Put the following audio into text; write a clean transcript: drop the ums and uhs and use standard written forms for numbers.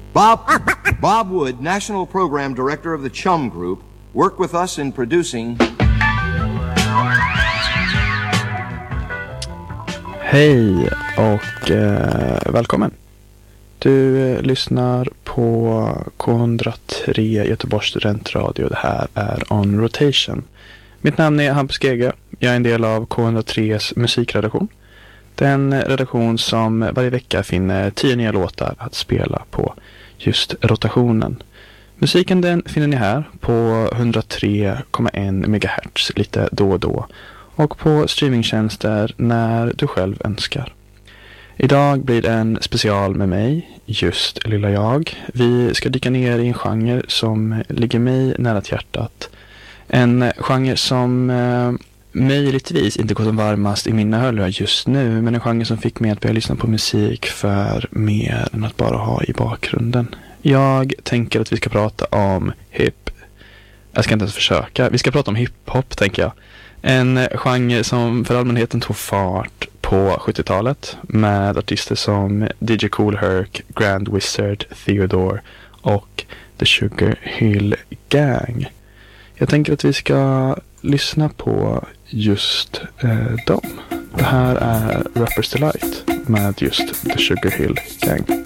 Bob Wood, National Program Director of the Chum Group, worked with us in producing... Hej och välkommen. Du lyssnar på K103 Göteborgs studentradio. Det här är On Rotation. Mitt namn är Hampus Gege. Jag är en del av K103s musikredaktion. Den redaktion som varje vecka finner 10 nya låtar att spela på just rotationen. Musiken den finner ni här på 103,1 MHz lite då och då. Och på streamingtjänster när du själv önskar. Idag blir det en special med mig, just lilla jag. Vi ska dyka ner i en genre som ligger mig nära till hjärtat. En genre som möjligtvis inte går som varmast i mina hörlurar just nu, men en genre som fick mig att börja lyssna på musik för mer än att bara ha i bakgrunden. Jag tänker att vi ska prata om jag ska inte ens försöka. Vi ska prata om hiphop, tänker jag. En genre som för allmänheten tog fart på 70-talet med artister som DJ Kool Herc, Grand Wizard, Theodore och The Sugar Hill Gang. Jag tänker att vi ska lyssna på just dem. Det här är Rapper's Delight med just The Sugar Hill Gang.